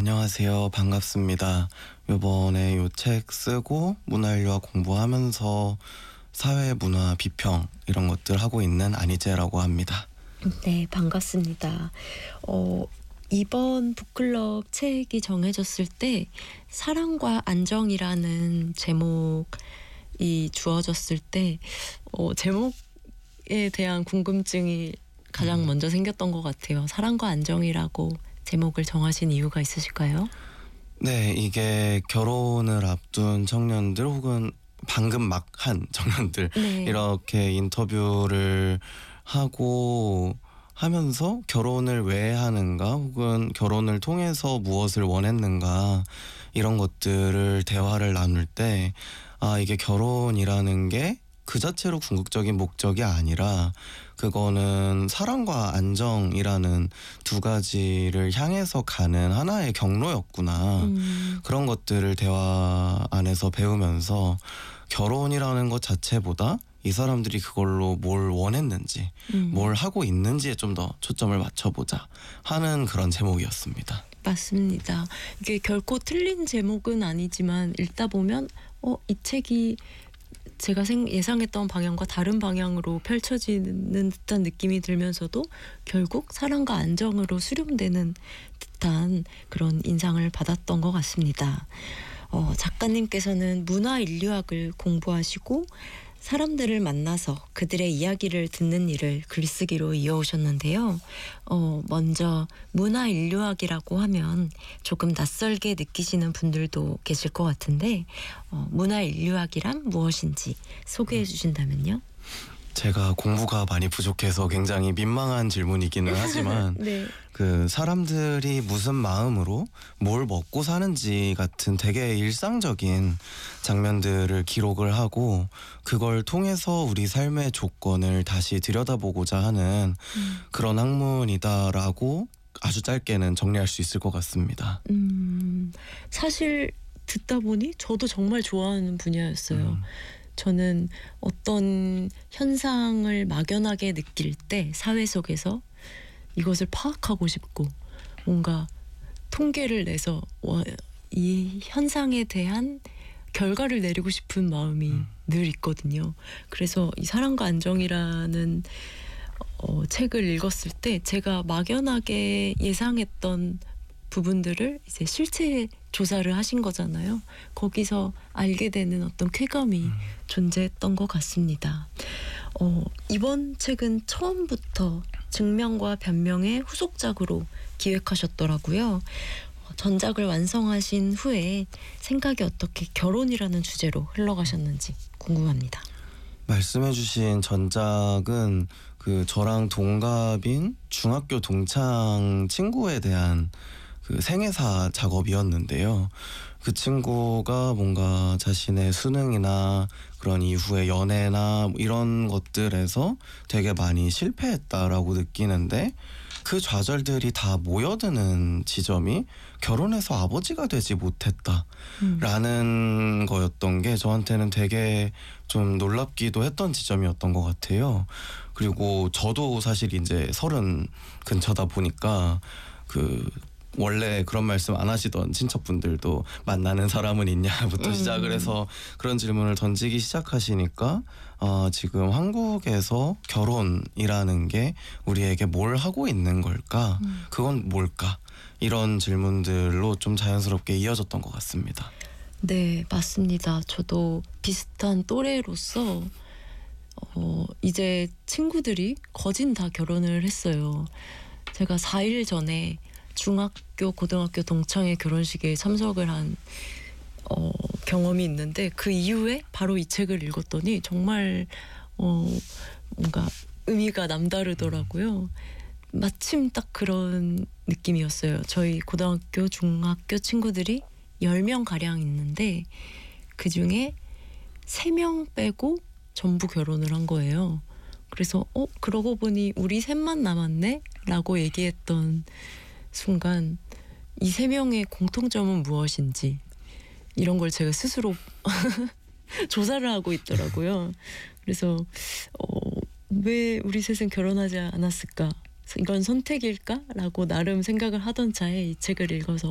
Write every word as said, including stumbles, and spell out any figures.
안녕하세요. 반갑습니다. 요번에 요 책 쓰고 문화인류학 공부하면서 사회 문화 비평 이런 것들 하고 있는 안희재라고 합니다. 네, 반갑습니다. 어, 이번 북클럽 책이 정해졌을 때 사랑과 안정이라는 제목이 주어졌을 때 어, 제목에 대한 궁금증이 가장 음. 먼저 생겼던 것 같아요. 사랑과 안정이라고 제목을 정하신 이유가 있으실까요? 네, 이게 결혼을 앞둔 청년들 혹은 방금 막 한 청년들 네. 이렇게 인터뷰를 하고 하면서 결혼을 왜 하는가 혹은 결혼을 통해서 무엇을 원했는가 이런 것들을 대화를 나눌 때 아, 이게 결혼이라는 게 그 자체로 궁극적인 목적이 아니라 그거는 사랑과 안정이라는 두 가지를 향해서 가는 하나의 경로였구나. 음, 그런 것들을 대화 안에서 배우면서 결혼이라는 것 자체보다 이 사람들이 그걸로 뭘 원했는지 음. 뭘 하고 있는지에 좀 더 초점을 맞춰보자 하는 그런 제목이었습니다. 맞습니다. 이게 결코 틀린 제목은 아니지만 읽다 보면 어, 이 책이 제가 생, 예상했던 방향과 다른 방향으로 펼쳐지는 듯한 느낌이 들면서도 결국 사랑과 안정으로 수렴되는 듯한 그런 인상을 받았던 것 같습니다. 어, 작가님께서는 문화인류학을 공부하시고 사람들을 만나서 그들의 이야기를 듣는 일을 글쓰기로 이어오셨는데요. 어, 먼저 문화인류학이라고 하면 조금 낯설게 느끼시는 분들도 계실 것 같은데 어, 문화인류학이란 무엇인지 소개해 주신다면요? 제가 공부가 많이 부족해서 굉장히 민망한 질문이기는 하지만 네. 그 사람들이 무슨 마음으로 뭘 먹고 사는지 같은 되게 일상적인 장면들을 기록을 하고 그걸 통해서 우리 삶의 조건을 다시 들여다보고자 하는 음. 그런 학문이다라고 아주 짧게는 정리할 수 있을 것 같습니다. 음, 사실 듣다 보니 저도 정말 좋아하는 분야였어요. 음. 저는 어떤 현상을 막연하게 느낄 때 사회 속에서 이것을 파악하고 싶고 뭔가 통계를 내서 와, 이 현상에 대한 결과를 내리고 싶은 마음이 음. 늘 있거든요. 그래서 이 사랑과 안정이라는 어, 책을 읽었을 때 제가 막연하게 예상했던 부분들을 이제 실체 조사를 하신 거잖아요. 거기서 알게 되는 어떤 쾌감이 음. 존재했던 것 같습니다. 어, 이번 책은 처음부터 증명과 변명의 후속작으로 기획하셨더라고요. 어, 전작을 완성하신 후에 생각이 어떻게 결혼이라는 주제로 흘러가셨는지 궁금합니다. 말씀해주신 전작은 그 저랑 동갑인 중학교 동창 친구에 대한 그 생애사 작업이었는데요. 그 친구가 뭔가 자신의 수능이나 그런 이후에 연애나 뭐 이런 것들에서 되게 많이 실패했다라고 느끼는데 그 좌절들이 다 모여드는 지점이 결혼해서 아버지가 되지 못했다라는 음. 거였던 게 저한테는 되게 좀 놀랍기도 했던 지점이었던 것 같아요. 그리고 저도 사실 이제 서른 근처다 보니까 그 원래 그런 말씀 안 하시던 친척분들도 만나는 사람은 있냐부터 음. 시작을 해서 그런 질문을 던지기 시작하시니까 어, 지금 한국에서 결혼이라는 게 우리에게 뭘 하고 있는 걸까? 음. 그건 뭘까? 이런 질문들로 좀 자연스럽게 이어졌던 것 같습니다. 네, 맞습니다. 저도 비슷한 또래로서 어, 이제 친구들이 거진 다 결혼을 했어요. 제가 사 일 전에 중학교, 고등학교 동창의 결혼식에 참석을 한 어, 경험이 있는데 그 이후에 바로 이 책을 읽었더니 정말 어, 뭔가 의미가 남다르더라고요. 마침 딱 그런 느낌이었어요. 저희 고등학교, 중학교 친구들이 열 명 가량 있는데 그중에 세 명 빼고 전부 결혼을 한 거예요. 그래서 어 그러고 보니 우리 셋만 남았네? 라고 얘기했던 순간 이 세 명의 공통점은 무엇인지 이런 걸 제가 스스로 조사를 하고 있더라고요. 그래서 어, 왜 우리 셋은 결혼하지 않았을까? 이건 선택일까? 라고 나름 생각을 하던 차에 이 책을 읽어서